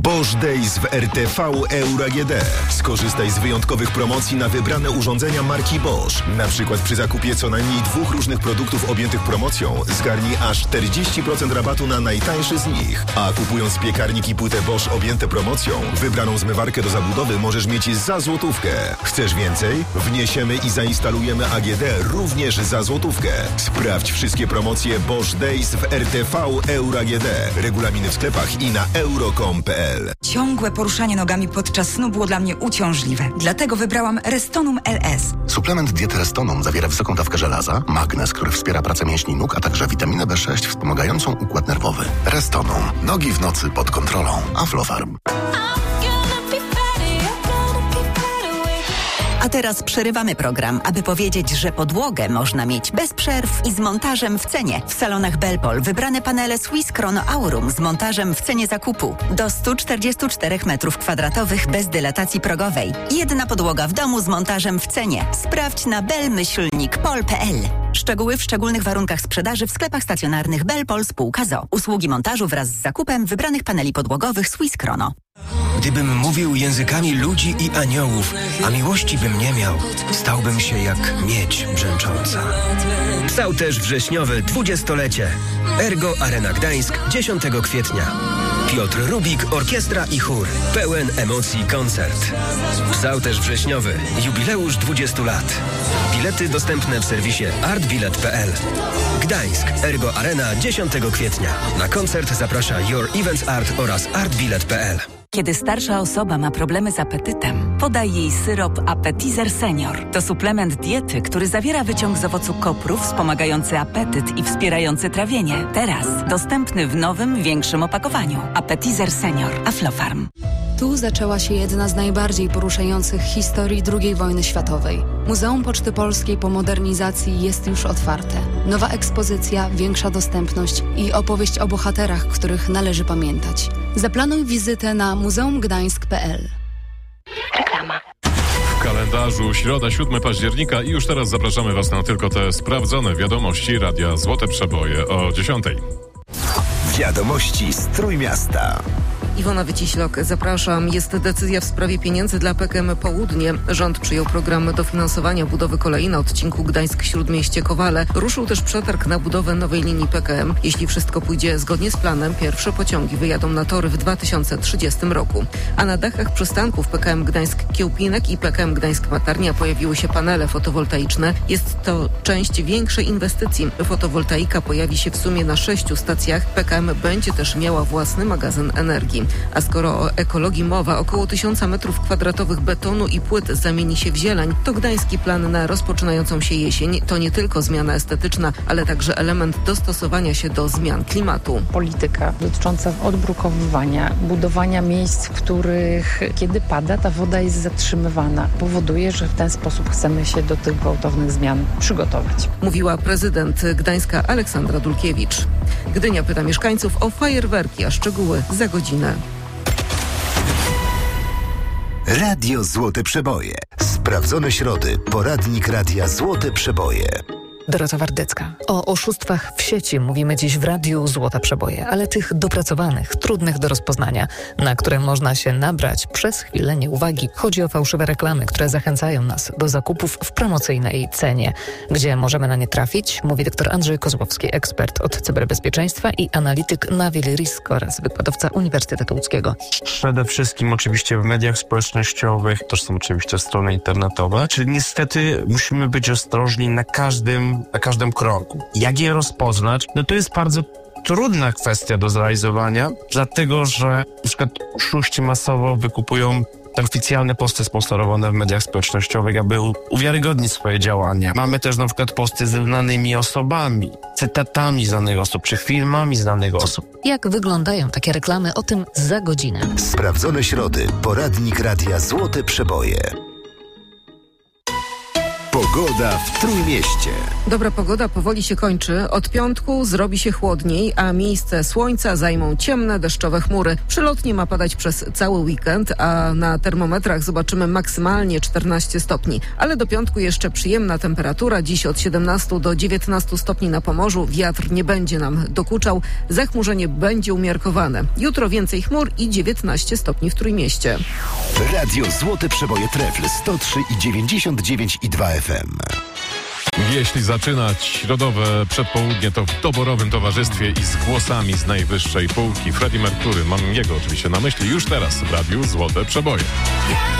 Bosch Days w RTV Euro AGD. Skorzystaj z wyjątkowych promocji na wybrane urządzenia marki Bosch. Na przykład przy zakupie co najmniej 2 różnych produktów objętych promocją zgarnij aż 40% rabatu na najtańszy z nich. A kupując piekarnik i płytę Bosch objęte promocją, wybraną zmywarkę do zabudowy możesz mieć za złotówkę. Chcesz więcej? Wniesiemy i zainstalujemy AGD również za złotówkę. Sprawdź wszystkie promocje Bosch Days w RTV Euro AGD. Regulaminy w sklepach i na euro.com.pl. Ciągłe poruszanie nogami podczas snu było dla mnie uciążliwe. Dlatego wybrałam Restonum LS. Suplement diety Restonum zawiera wysoką dawkę żelaza, magnez, który wspiera pracę mięśni nóg, a także witaminę B6 wspomagającą układ nerwowy. Restonum. Nogi w nocy pod kontrolą. Aflofarm. A teraz przerywamy program, aby powiedzieć, że podłogę można mieć bez przerw i z montażem w cenie. W salonach Belpol wybrane panele Swiss Chrono Aurum z montażem w cenie zakupu. Do 144 m2 bez dylatacji progowej. Jedna podłoga w domu z montażem w cenie. Sprawdź na bel-pol.pl. Szczegóły w szczególnych warunkach sprzedaży w sklepach stacjonarnych Belpol spółka ZO. Usługi montażu wraz z zakupem wybranych paneli podłogowych Swiss Chrono. Gdybym mówił językami ludzi i aniołów, a miłości bym nie miał, stałbym się jak miedź brzęcząca. Psałterz wrześniowy 20-lecie. Ergo Arena Gdańsk 10 kwietnia. Piotr Rubik, orkiestra i chór. Pełen emocji koncert. Psałterz wrześniowy. Jubileusz 20 lat. Bilety dostępne w serwisie artbilet.pl. Gdańsk. Ergo Arena 10 kwietnia. Na koncert zaprasza Your Events Art oraz artbilet.pl. Kiedy starsza osoba ma problemy z apetytem, podaj jej syrop Appetizer Senior. To suplement diety, który zawiera wyciąg z owocu kopru wspomagający apetyt i wspierający trawienie. Teraz dostępny w nowym, większym opakowaniu. Appetizer Senior. Aflofarm. Tu zaczęła się jedna z najbardziej poruszających historii II wojny światowej. Muzeum Poczty Polskiej po modernizacji jest już otwarte. Nowa ekspozycja, większa dostępność i opowieść o bohaterach, których należy pamiętać. Zaplanuj wizytę na muzeumgdańsk.pl. Reklama. W kalendarzu środa 7 października i już teraz zapraszamy Was na tylko te sprawdzone wiadomości Radia Złote Przeboje o 10. Wiadomości z Trójmiasta. Iwona Wyciślok, zapraszam. Jest decyzja w sprawie pieniędzy dla PKM Południe. Rząd przyjął program dofinansowania budowy kolei na odcinku Gdańsk-Śródmieście-Kowale. Ruszył też przetarg na budowę nowej linii PKM. Jeśli wszystko pójdzie zgodnie z planem, pierwsze pociągi wyjadą na tory w 2030 roku. A na dachach przystanków PKM Gdańsk-Kiełpinek i PKM Gdańsk-Matarnia pojawiły się panele fotowoltaiczne. Jest to część większej inwestycji. Fotowoltaika pojawi się w sumie na 6 stacjach. PKM będzie też miała własny magazyn energii. A skoro o ekologii mowa, około 1000 m2 betonu i płyt zamieni się w zieleń, to gdański plan na rozpoczynającą się jesień to nie tylko zmiana estetyczna, ale także element dostosowania się do zmian klimatu. Polityka dotycząca odbrukowywania, budowania miejsc, w których kiedy pada, ta woda jest zatrzymywana, powoduje, że w ten sposób chcemy się do tych gwałtownych zmian przygotować. Mówiła prezydent Gdańska Aleksandra Dulkiewicz. Gdynia pyta mieszkańców o fajerwerki, a szczegóły za godzinę. Radio Złote Przeboje. Sprawdzone środy. Poradnik Radia Złote Przeboje. Dorota Wardecka. O oszustwach w sieci mówimy dziś w Radiu Złote Przeboje, ale tych dopracowanych, trudnych do rozpoznania, na które można się nabrać przez chwilę nieuwagi. Chodzi o fałszywe reklamy, które zachęcają nas do zakupów w promocyjnej cenie. Gdzie możemy na nie trafić? Mówi dr Andrzej Kozłowski, ekspert od cyberbezpieczeństwa i analityk na Wiele Risk oraz wykładowca Uniwersytetu Łódzkiego. Przede wszystkim oczywiście w mediach społecznościowych, to są oczywiście strony internetowe, czyli niestety musimy być ostrożni na każdym kroku. Jak je rozpoznać? No to jest bardzo trudna kwestia do zrealizowania, dlatego że na przykład oszuści masowo wykupują te oficjalne posty sponsorowane w mediach społecznościowych, aby uwiarygodnić swoje działania. Mamy też na przykład posty ze znanymi osobami, cytatami znanych osób, czy filmami znanych osób. Jak wyglądają takie reklamy? O tym za godzinę. Sprawdzone środy. Poradnik Radia Złote Przeboje. Pogoda w Trójmieście. Dobra pogoda powoli się kończy. Od piątku zrobi się chłodniej, a miejsce słońca zajmą ciemne, deszczowe chmury. Przelotnie ma padać przez cały weekend, a na termometrach zobaczymy maksymalnie 14 stopni. Ale do piątku jeszcze przyjemna temperatura. Dziś od 17 do 19 stopni na Pomorzu. Wiatr nie będzie nam dokuczał. Zachmurzenie będzie umiarkowane. Jutro więcej chmur i 19 stopni w Trójmieście. Radio Złote Przeboje Trefl 103,99,2 FM. Jeśli zaczynać środowe przedpołudnie, to w doborowym towarzystwie i z głosami z najwyższej półki. Freddie Mercury, mam jego oczywiście na myśli już teraz w Radiu Złote Przeboje.